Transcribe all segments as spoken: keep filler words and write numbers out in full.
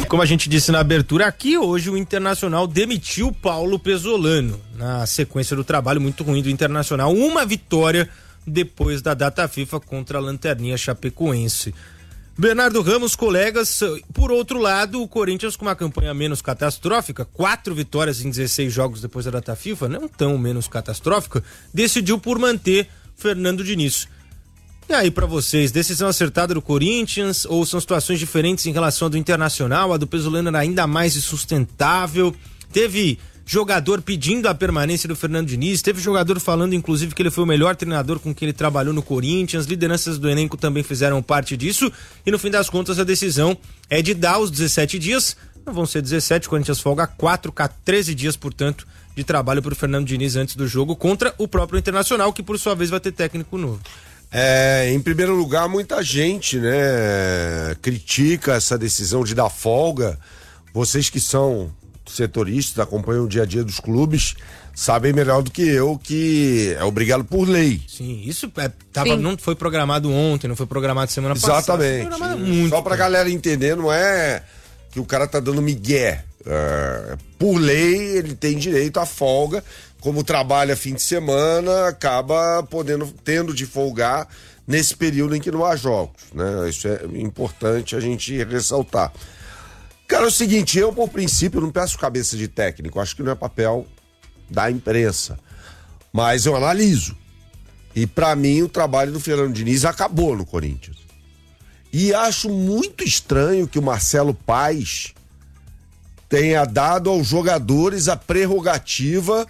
Como a gente disse na abertura aqui, hoje o Internacional demitiu Paulo Pesolano, na sequência do trabalho muito ruim do Internacional. Uma vitória depois da data FIFA contra a Lanterninha Chapecoense. Bernardo Ramos, colegas, por outro lado, o Corinthians com uma campanha menos catastrófica, quatro vitórias em dezesseis jogos depois da data FIFA, não tão menos catastrófica, decidiu por manter Fernando Diniz. E aí, pra vocês, decisão acertada do Corinthians ou são situações diferentes em relação à do Internacional? A do Pesolano era ainda mais insustentável. Teve jogador pedindo a permanência do Fernando Diniz, teve jogador falando, inclusive, que ele foi o melhor treinador com quem ele trabalhou no Corinthians. Lideranças do elenco também fizeram parte disso. E no fim das contas, a decisão é de dar os dezessete dias. Não vão ser dezessete, o Corinthians folga quatro, treze dias, portanto, de trabalho para o Fernando Diniz antes do jogo contra o próprio Internacional, que por sua vez vai ter técnico novo. É, em primeiro lugar, muita gente, né, critica essa decisão de dar folga. Vocês que são setoristas, acompanham o dia a dia dos clubes, sabem melhor do que eu que é obrigado por lei. Sim, isso é, tava, Sim. não foi programado ontem, não foi programado semana Exatamente. passada. Exatamente. Muito Só pra tempo. galera entender, não é que o cara tá dando migué. É, por lei, ele tem direito à folga. Como trabalha fim de semana, acaba podendo, tendo de folgar nesse período em que não há jogos, né? Isso é importante a gente ressaltar. Cara, é o seguinte, eu por princípio não peço cabeça de técnico, acho que não é papel da imprensa, mas eu analiso. E pra mim o trabalho do Fernando Diniz acabou no Corinthians. E acho muito estranho que o Marcelo Paes tenha dado aos jogadores a prerrogativa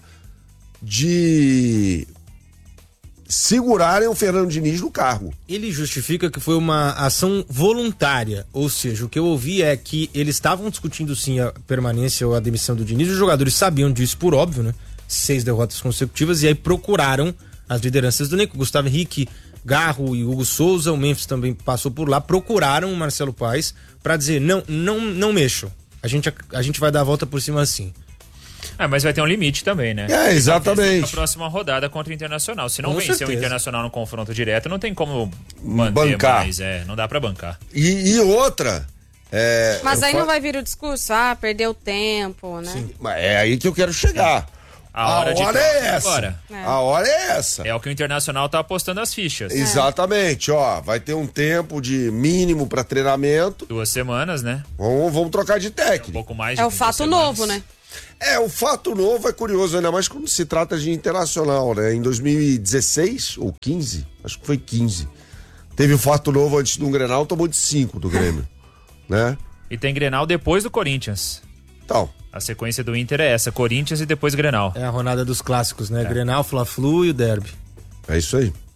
de segurarem o Fernando Diniz no cargo. Ele justifica que foi uma ação voluntária, ou seja, o que eu ouvi é que eles estavam discutindo sim a permanência ou a demissão do Diniz, os jogadores sabiam disso por óbvio, né? Seis derrotas consecutivas, e aí procuraram as lideranças do elenco, Gustavo Henrique, Garro e Hugo Souza, o Memphis também passou por lá, procuraram o Marcelo Paes para dizer, não, não, não mexam, a gente, a, a gente vai dar a volta por cima assim. É, mas vai ter um limite também, né? É, exatamente. Na próxima rodada contra o Internacional. Se não Com vencer certeza. o Internacional no confronto direto, não tem como manter bancar. mais, é, não dá pra bancar. E, e outra... É, mas aí fa... não vai vir o discurso, ah, perdeu tempo, né? Sim, mas é aí que eu quero chegar. A hora, a de hora é essa. Agora. É. A hora é essa. É o que o Internacional tá apostando as fichas. É. Exatamente, ó, vai ter um tempo de mínimo para treinamento. Duas semanas, né? Vamos, vamos trocar de técnico. Um pouco mais. É de o fato semanas. novo, né? É, o fato novo é curioso, ainda mais quando se trata de Internacional, né? Em dois mil e dezesseis ou quinze, acho que foi quinze, teve o fato novo antes do Grenal, tomou de cinco do Grêmio, né? E tem Grenal depois do Corinthians. Então. A sequência do Inter é essa, Corinthians e depois Grenal. É a rodada dos clássicos, né? É. Grenal, Fla-Flu e o Derby. É isso aí.